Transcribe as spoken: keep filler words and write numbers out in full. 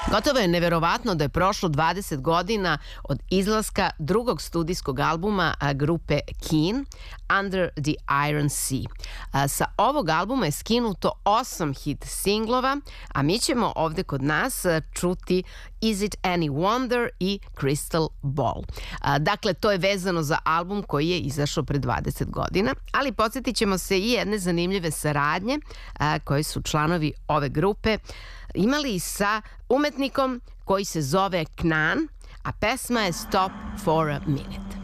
Gotovo je neverovatno da je prošlo dvadeset godina od izlaska drugog studijskog albuma grupe Keane, Under the Iron Sea. Sa ovog albuma je skinuto osam hit singlova, a mi ćemo ovde kod nas čuti Is It Any Wonder i Crystal Ball. Dakle, to je vezano za album koji je izašao pre dvadeset godina, ali podsjetit ćemo se i jedne zanimljive saradnje koje su članovi ove grupe imali sa umetnikom koji se zove Knan, a pesma je Stop for a Minute.